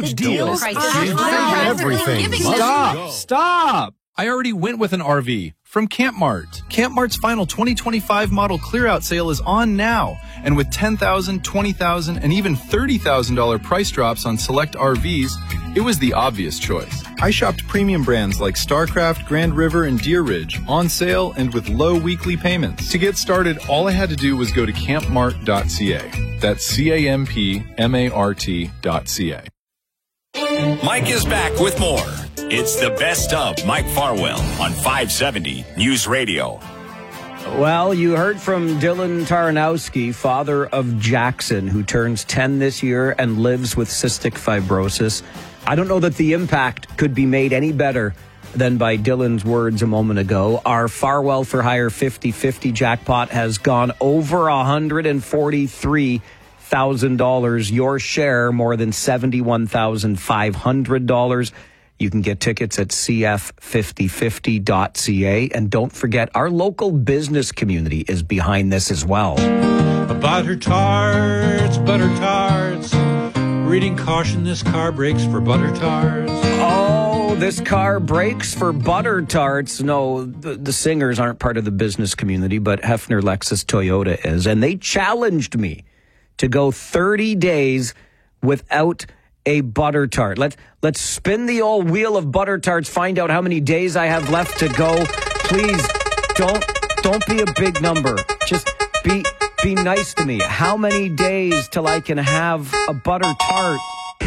huge deals. Everything. Stop. I already went with an RV from Camp Mart. Camp Mart's final 2025 model clear-out sale is on now. And with $10,000, $20,000, and even $30,000 price drops on select RVs, it was the obvious choice. I shopped premium brands like StarCraft, Grand River, and Deer Ridge on sale and with low weekly payments. To get started, all I had to do was go to campmart.ca. That's campmart.ca. Mike is back with more. It's the best of Mike Farwell on 570 News Radio. Well, you heard from Dylan Taranowski, father of Jackson, who turns 10 this year and lives with cystic fibrosis. I don't know that the impact could be made any better than by Dylan's words a moment ago. Our Farwell for Hire 50-50 jackpot has gone over $143,000. Your share, more than $71,500. You can get tickets at cf5050.ca. And don't forget, our local business community is behind this as well. Butter tarts, butter tarts. Reading caution, this car brakes for butter tarts. Oh, this car brakes for butter tarts. No, the singers aren't part of the business community, but Hefner Lexus Toyota is. And they challenged me to go 30 days without a butter tart. Let's spin the old wheel of butter tarts, find out how many days I have left to go. Please don't be a big number. Just be nice to me. How many days till I can have a butter tart?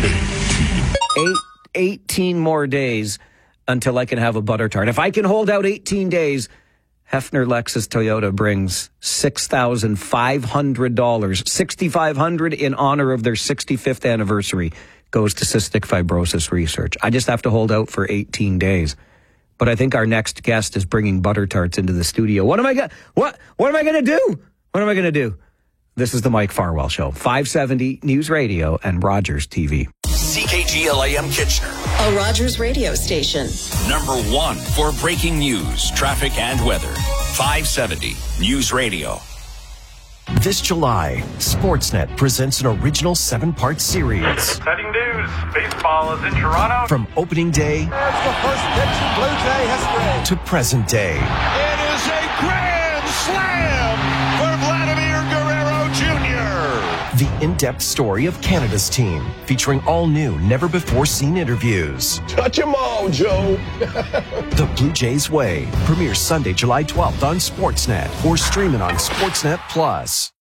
18 more days until I can have a butter tart. If I can hold out 18 days, Hefner Lexus Toyota brings $6,500, $6,500 in honor of their 65th anniversary. Goes to cystic fibrosis research. I just have to hold out for 18 days. But I think our next guest is bringing butter tarts into the studio. What am I going to do? What am I going to do? This is the Mike Farwell Show. 570 News Radio and Rogers TV. CKGLAM Kitchener. A Rogers radio station. Number one for breaking news, traffic, and weather. 570 News Radio. This July, Sportsnet presents an original 7-part series. Exciting news. Baseball is in Toronto. From opening day There's the first pitch in Blue Jay history. to present day. It is a grand slam for Vladimir Guerrero Jr. The in-depth story of Canada's team, featuring all new, never-before-seen interviews. Touch 'em all, Joe. The Blue Jays Way premieres Sunday, July 12th on Sportsnet or streaming on Sportsnet Plus.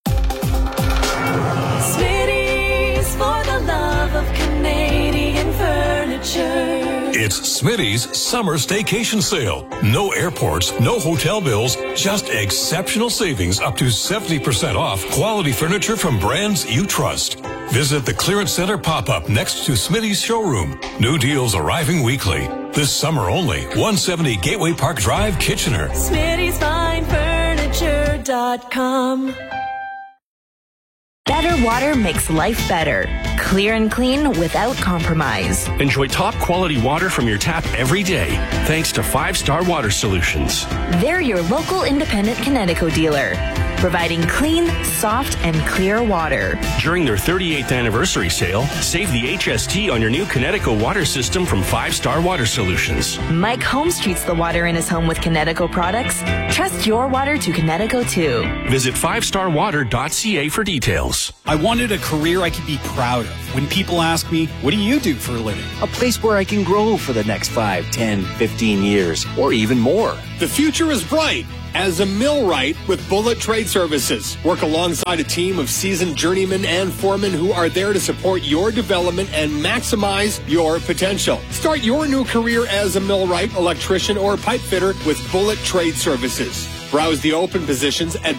Smitty's for the love of Canadian furniture. It's Smitty's Summer Staycation Sale. No airports, no hotel bills, just exceptional savings up to 70% off quality furniture from brands you trust. Visit the Clearance Center pop-up next to Smitty's showroom. New deals arriving weekly. This summer only. 170 Gateway Park Drive, Kitchener. Smitty'sFineFurniture.com. Better water makes life better. Clear and clean without compromise. Enjoy top quality water from your tap every day, thanks to 5-Star Water Solutions. They're your local independent Kinetico dealer, providing clean, soft, and clear water. During their 38th anniversary sale, save the HST on your new Kinetico water system from 5-Star Water Solutions. Mike Holmes treats the water in his home with Kinetico products. Trust your water to Kinetico too. Visit 5starwater.ca for details. I wanted a career I could be proud of. When people ask me, what do you do for a living? A place where I can grow for the next 5, 10, 15 years, or even more. The future is bright as a millwright with Bullet Trade Services. Work alongside a team of seasoned journeymen and foremen who are there to support your development and maximize your potential. Start your new career as a millwright, electrician, or pipe fitter with Bullet Trade Services. Browse the open positions at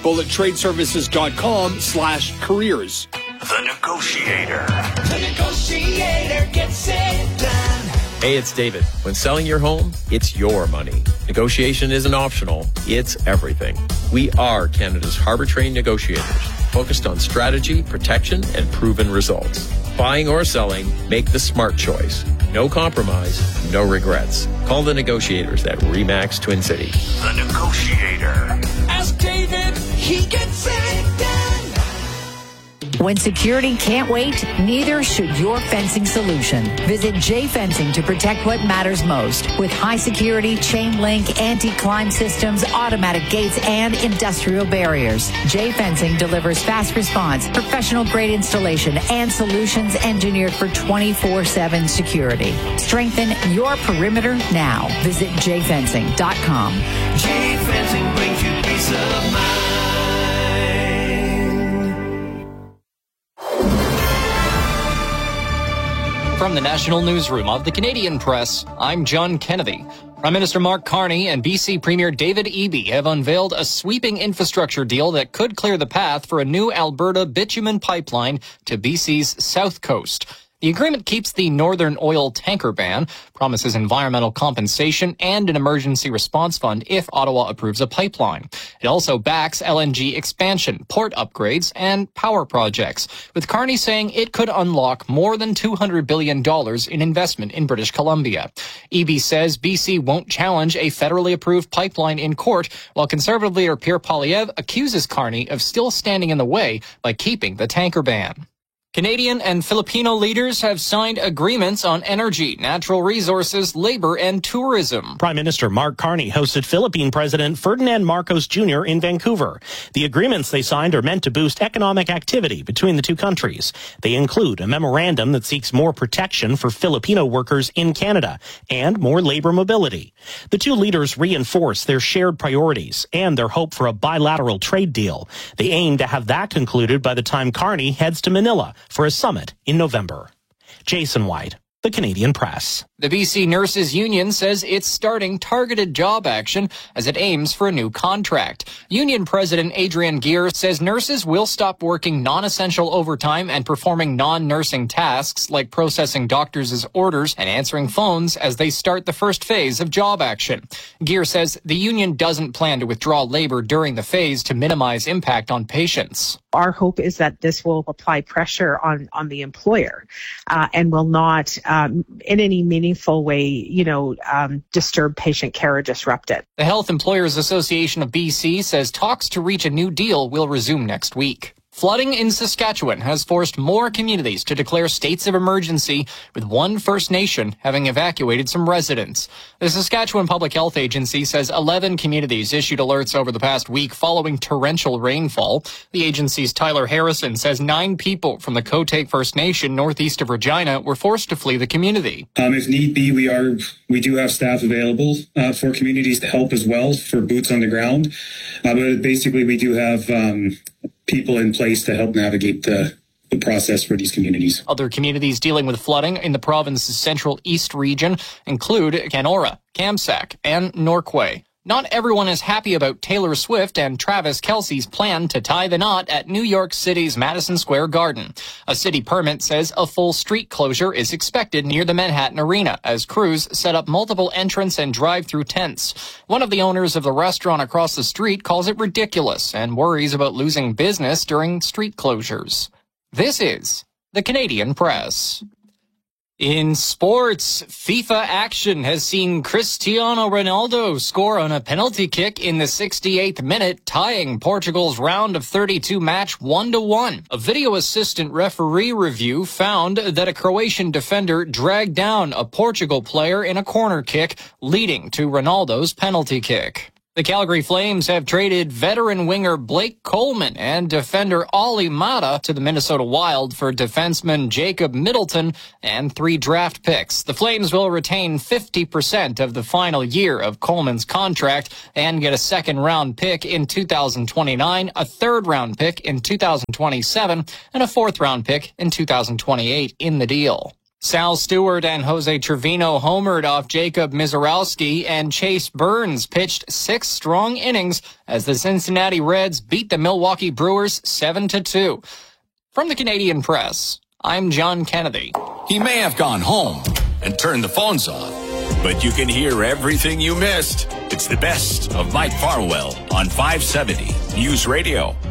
bullettradeservices.com/careers. The Negotiator. The Negotiator gets it done. Hey, it's David. When selling your home, it's your money. Negotiation isn't optional, it's everything. We are Canada's harbor-trained negotiators, focused on strategy, protection, and proven results. Buying or selling, make the smart choice. No compromise, no regrets. Call the negotiators at RE/MAX Twin City. The Negotiator. Ask David, he gets it done. When security can't wait, neither should your fencing solution. Visit J Fencing to protect what matters most. With high security, chain link, anti-climb systems, automatic gates, and industrial barriers. J Fencing delivers fast response, professional grade installation, and solutions engineered for 24/7 security. Strengthen your perimeter now. Visit jfencing.com. J Fencing brings you peace of mind. From the National Newsroom of the Canadian Press, I'm John Kennedy. Prime Minister Mark Carney and BC Premier David Eby have unveiled a sweeping infrastructure deal that could clear the path for a new Alberta bitumen pipeline to BC's south coast. The agreement keeps the Northern Oil tanker ban, promises environmental compensation and an emergency response fund if Ottawa approves a pipeline. It also backs LNG expansion, port upgrades, and power projects, with Carney saying it could unlock more than $200 billion in investment in British Columbia. Eby says BC won't challenge a federally approved pipeline in court, while Conservative leader Pierre Poilievre accuses Carney of still standing in the way by keeping the tanker ban. Canadian and Filipino leaders have signed agreements on energy, natural resources, labor, and tourism. Prime Minister Mark Carney hosted Philippine President Ferdinand Marcos Jr. in Vancouver. The agreements they signed are meant to boost economic activity between the two countries. They include a memorandum that seeks more protection for Filipino workers in Canada and more labor mobility. The two leaders reinforce their shared priorities and their hope for a bilateral trade deal. They aim to have that concluded by the time Carney heads to Manila for a summit in November. Jason White, The Canadian Press. The BC Nurses Union says it's starting targeted job action as it aims for a new contract. Union President Adrian Geer says nurses will stop working non-essential overtime and performing non-nursing tasks like processing doctors' orders and answering phones as they start the first phase of job action. Geer says the union doesn't plan to withdraw labor during the phase to minimize impact on patients. Our hope is that this will apply pressure on the employer and will not in any meaningful way, disturb patient care or disrupt it. The Health Employers Association of BC says talks to reach a new deal will resume next week. Flooding in Saskatchewan has forced more communities to declare states of emergency, with one First Nation having evacuated some residents. The Saskatchewan Public Health Agency says 11 communities issued alerts over the past week following torrential rainfall. The agency's Tyler Harrison says 9 people from the Cote First Nation northeast of Regina were forced to flee the community. If need be, we do have staff available for communities to help as well, for boots on the ground. But basically, we do have people in place to help navigate the process for these communities. Other communities dealing with flooding in the province's central east region include Kenora, Kamsack, and Norquay. Not everyone is happy about Taylor Swift and Travis Kelce's plan to tie the knot at New York City's Madison Square Garden. A city permit says a full street closure is expected near the Manhattan Arena as crews set up multiple entrance and drive-through tents. One of the owners of the restaurant across the street calls it ridiculous and worries about losing business during street closures. This is the Canadian Press. In sports, FIFA action has seen Cristiano Ronaldo score on a penalty kick in the 68th minute, tying Portugal's round of 32 match 1-1. A video assistant referee review found that a Croatian defender dragged down a Portugal player in a corner kick, leading to Ronaldo's penalty kick. The Calgary Flames have traded veteran winger Blake Coleman and defender Ollie Mata to the Minnesota Wild for defenseman Jacob Middleton and 3 draft picks. The Flames will retain 50% of the final year of Coleman's contract and get a second-round pick in 2029, a third-round pick in 2027, and a fourth-round pick in 2028 in the deal. Sal Stewart and Jose Trevino homered off Jacob Mizorowski, and Chase Burns pitched 6 strong innings as the Cincinnati Reds beat the Milwaukee Brewers 7-2. From the Canadian Press, I'm John Kennedy. He may have gone home and turned the phones off, but you can hear everything you missed. It's the best of Mike Farwell on 570 News Radio.